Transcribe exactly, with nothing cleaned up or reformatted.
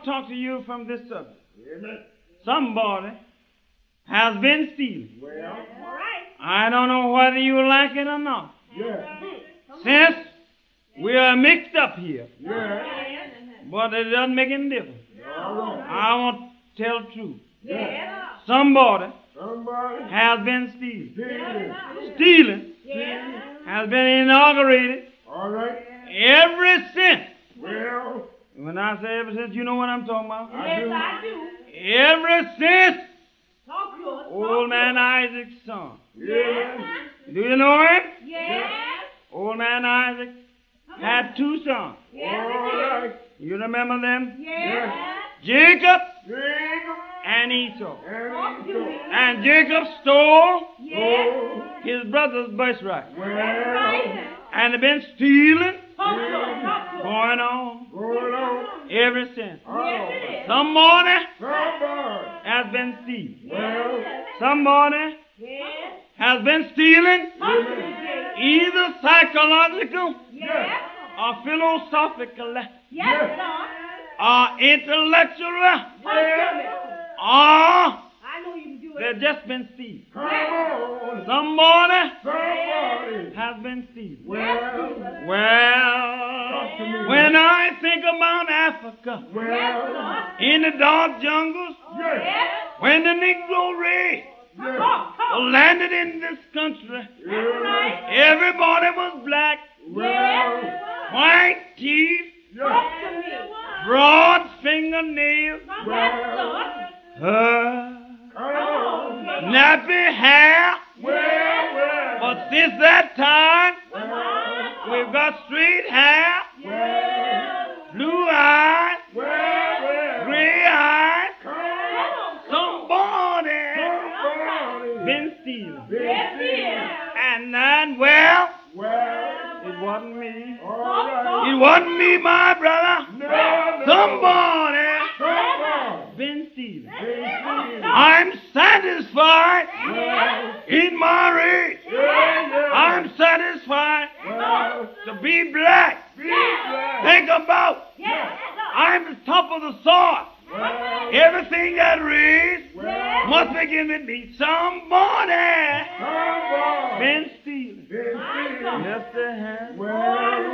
want to talk to you from this subject. Somebody has been stealing. Well, I don't know whether you like it or not. yeah, Since we are mixed up here, yeah, but it doesn't make any difference. all right, I want to tell the truth. yeah. Somebody Somebody has been stealing. stealing, Stealing stealing, has been inaugurated all right, ever since. well, When I say ever since, you know what I'm talking about. I do, Ever since Talk to us. old man Isaac's son. yeah, Do you know him? Yes. Old man Isaac had two sons. Yes. all right, You remember them? Yes. Jacob Jacob, and Esau. and Esau, And Jacob stole Yes. oh, his brother's birthright. well, And they've been stealing Talk to us. Talk to us. going on going on, ever since. oh, Somebody somebody, has been stealing. well, Somebody Yes. has been stealing Talk to us, Jay. either psychological Yes. or philosophical Yes, Lord. or intellectual Talk to me. or I know you can do they've it. just been stealing. come on, Somebody somebody, has been stealing. well, Well, talk to me, when I think about Africa well, in the dark jungles, yes, Yes. when the Negro race yes, Talk, talk. landed in this country, yes, everybody was black, well, white teeth, yes, Talk to me. broad fingernails, Yes, Lord. uh, come on, nappy hair. well, well, But since that time, well, we've got straight hair, well, blue eyes, well, well, gray eyes. come on, Somebody somebody, been stealing. Yes, he is. And then, well, well, it wasn't me. all right, It wasn't me, my brother. no, no, Somebody somebody, been stealing. been stealing, I'm satisfied well, in my race. yeah, yeah, I'm satisfied well, to be black. be glad, Think about, Yes. I'm the top of the sort. well, Everything that raised well, must begin with me. Somebody somebody, been stealing. been stealing, Yes, they have. well,